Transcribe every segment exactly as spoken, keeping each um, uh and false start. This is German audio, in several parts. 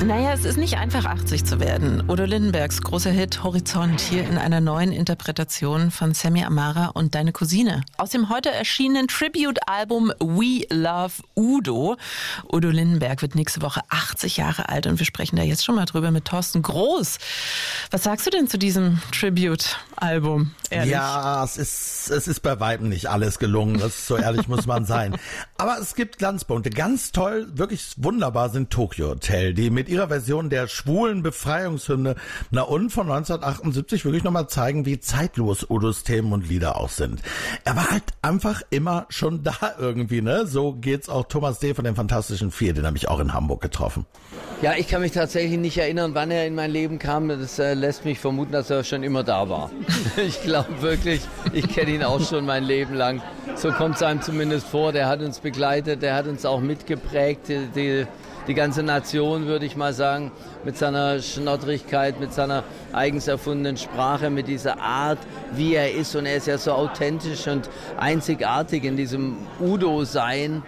Naja, es ist nicht einfach, achtzig zu werden. Udo Lindenbergs großer Hit Horizont hier in einer neuen Interpretation von Sammy Amara und Deine Cousine. Aus dem heute erschienenen Tribute-Album We Love Udo. Udo Lindenberg wird nächste Woche achtzig Jahre alt und wir sprechen da jetzt schon mal drüber mit Thorsten Groß. Was sagst du denn zu diesem Tribute-Album? Ehrlich? Ja, es ist, es ist bei weitem nicht alles gelungen. Das ist, so ehrlich muss man sein. Aber es gibt Glanzpunkte. Ganz toll, wirklich wunderbar sind Tokyo Hotel, die mit ihrer Version der schwulen Befreiungshymne na und von neunzehnhundertachtundsiebzig wirklich nochmal zeigen, wie zeitlos Udos Themen und Lieder auch sind. Er war halt einfach immer schon da irgendwie, ne? So geht's auch Thomas D. von den Fantastischen Vier, den habe ich auch in Hamburg getroffen. Ja, ich kann mich tatsächlich nicht erinnern, wann er in mein Leben kam. Das äh, lässt mich vermuten, dass er schon immer da war. Ich glaube wirklich, ich kenne ihn auch schon mein Leben lang. So kommt es einem zumindest vor. Der hat uns begleitet, der hat uns auch mitgeprägt. Die, die, die ganze Nation, würde ich mal sagen, mit seiner Schnottrigkeit, mit seiner eigens erfundenen Sprache, mit dieser Art, wie er ist. Und er ist ja so authentisch und einzigartig in diesem Udo-Sein.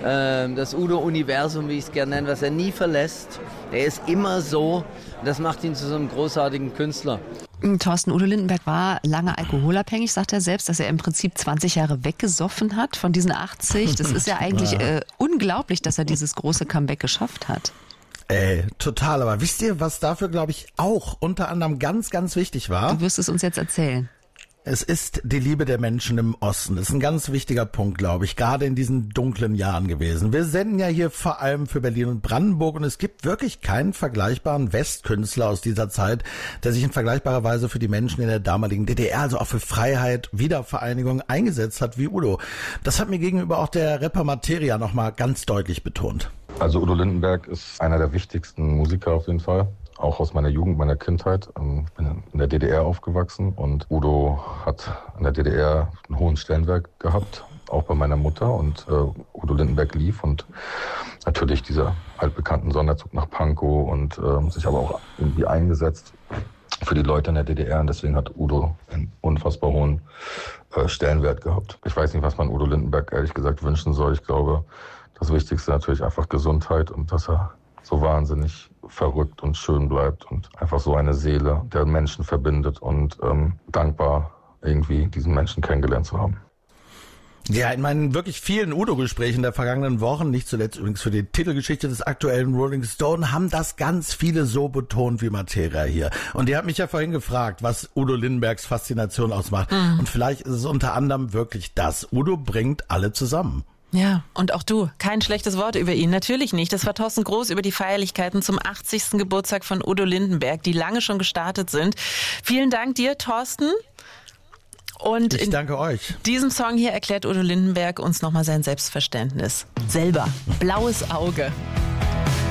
Das Udo-Universum, wie ich es gerne nenne, was er nie verlässt. Er ist immer so. Das macht ihn zu so einem großartigen Künstler. Thorsten, Udo Lindenberg war lange alkoholabhängig, sagt er selbst, dass er im Prinzip zwanzig Jahre weggesoffen hat von diesen achtzig. Das ist ja eigentlich äh, unglaublich, dass er dieses große Comeback geschafft hat. Ey, total. Aber wisst ihr, was dafür, glaube ich, auch unter anderem ganz, ganz wichtig war? Du wirst es uns jetzt erzählen. Es ist die Liebe der Menschen im Osten. Das ist ein ganz wichtiger Punkt, glaube ich, gerade in diesen dunklen Jahren gewesen. Wir senden ja hier vor allem für Berlin und Brandenburg und es gibt wirklich keinen vergleichbaren Westkünstler aus dieser Zeit, der sich in vergleichbarer Weise für die Menschen in der damaligen D D R, also auch für Freiheit, Wiedervereinigung eingesetzt hat wie Udo. Das hat mir gegenüber auch der Rapper Materia nochmal ganz deutlich betont. Also Udo Lindenberg ist einer der wichtigsten Musiker auf jeden Fall. Auch aus meiner Jugend, meiner Kindheit. Ich bin in der D D R aufgewachsen und Udo hat in der D D R einen hohen Stellenwert gehabt, auch bei meiner Mutter. Und äh, Udo Lindenberg lief und natürlich dieser altbekannten Sonderzug nach Pankow und äh, sich aber auch irgendwie eingesetzt für die Leute in der D D R. Und deswegen hat Udo einen unfassbar hohen äh, Stellenwert gehabt. Ich weiß nicht, was man Udo Lindenberg ehrlich gesagt wünschen soll. Ich glaube, das Wichtigste natürlich einfach Gesundheit und dass er so wahnsinnig verrückt und schön bleibt und einfach so eine Seele, der Menschen verbindet und ähm, dankbar irgendwie diesen Menschen kennengelernt zu haben. Ja, in meinen wirklich vielen Udo-Gesprächen der vergangenen Wochen, nicht zuletzt übrigens für die Titelgeschichte des aktuellen Rolling Stone, haben das ganz viele so betont wie Materia hier. Und die hat mich ja vorhin gefragt, was Udo Lindenbergs Faszination ausmacht. Mhm. Und vielleicht ist es unter anderem wirklich das. Udo bringt alle zusammen. Ja, und auch du, kein schlechtes Wort über ihn, natürlich nicht. Das war Thorsten Groß über die Feierlichkeiten zum achtzigsten Geburtstag von Udo Lindenberg, die lange schon gestartet sind. Vielen Dank dir, Thorsten. Und ich danke euch. In diesem Song hier erklärt Udo Lindenberg uns nochmal sein Selbstverständnis. Selber. Blaues Auge.